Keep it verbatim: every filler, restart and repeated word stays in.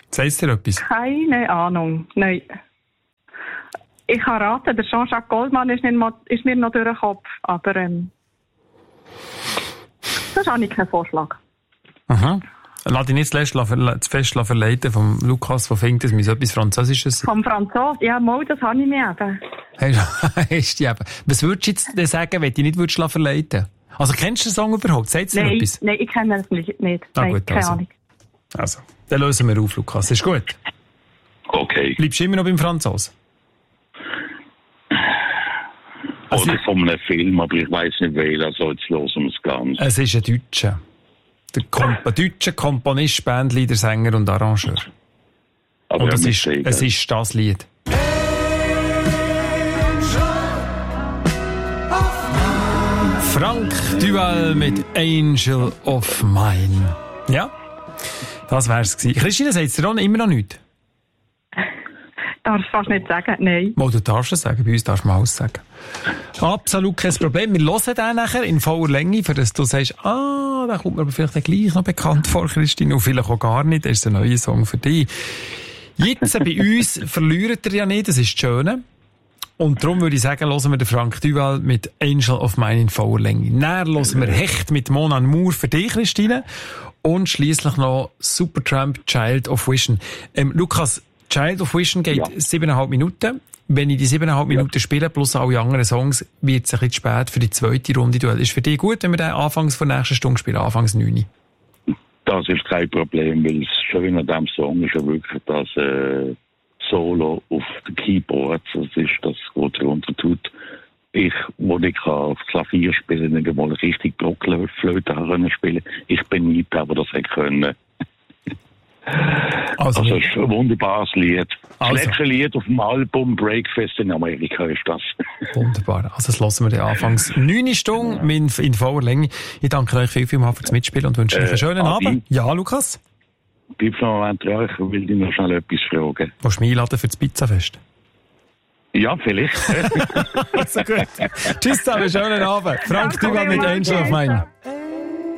Sagst du dir etwas? Keine Ahnung, nein. Ich kann raten, der Jean-Jacques Goldman ist, nicht mal, ist mir noch durch den Kopf, aber ähm, das habe ich keinen Vorschlag. Aha. Lass dich nicht zu fest verleiten vom Lukas, der findet, es müsse etwas Französisches sein. Vom Franzosen? Ja, mal, das habe ich mir eben. Hast du eben. Was würdest du jetzt denn sagen, wenn du dich nicht verleiten würdest? Also kennst du den Song überhaupt? Sagst du nein, etwas? Nein, ich kenne das nicht. nicht. Ah, nein, gut, keine also. Ahnung. Also, dann lösen wir auf, Lukas. Ist gut? Okay. Bleibst du immer noch beim Franzosen? Also, Oder von einem Film, aber ich weiss nicht welcher, also jetzt hören wir es ganz. Es ist ein Deutscher. Der Komp- deutscher Komponist, Bandleader, Sänger und Arrangeur. Aber und es ist, sehen, es ist das Lied. Frank Duval mit Angel of Mine. Ja, das wär's gewesen. Christine, sagt dir immer noch nichts? Darfst du fast nicht sagen, nein. Mal, du darfst es sagen, bei uns darfst du mal alles sagen. Absolut kein Problem. Wir hören den nachher in voller Länge, für das du sagst, ah, da kommt mir aber vielleicht gleich noch bekannt vor, Christine, und vielleicht auch gar nicht, das ist ein neuer Song für dich. Jetzt bei uns verliert er ja nicht, das ist das Schöne. Und darum würde ich sagen, hören wir den Frank Duval mit Angel of Mine in voller Länge. Dann hören wir Hecht mit Mon Amour für dich, Christine. Und schliesslich noch Supertramp, Child of Vision. Ähm, Lukas, Child of Vision geht ja. siebeneinhalb Minuten. Wenn ich die siebeneinhalb ja. Minuten spiele, plus alle anderen Songs, wird es ein bisschen spät für die zweite Runde Duell. Ist für dich gut, wenn wir den anfangs von der nächsten Stunde spielen, anfangs neun? Das ist kein Problem, weil es schön an diesem Song ist ja wirklich das äh, Solo auf den Keyboards, das ist das, was darunter tut. Ich, wo ich auf Klavier spielen, nicht einmal richtig Blockflöte spielen. Ich bin nicht der, der das hätte können. Also, also es ist ein wunderbares Lied. Das also. letzte Lied auf dem Album Breakfast in Amerika ist das. Wunderbar. Also das hören wir dann anfangs neun Stunden ja. in voller Länge. Ich danke euch viel, viel mal fürs Mitspielen und wünsche äh, euch einen schönen Adi. Abend. Ja, Lukas? Bleib noch einen Moment dran, ich will dich noch schnell etwas fragen. Willst du mich einladen für das Pizzafest? Ja, vielleicht. Also gut. Tschüss zusammen, schönen Abend. Frank Duval mit Angel of Mine.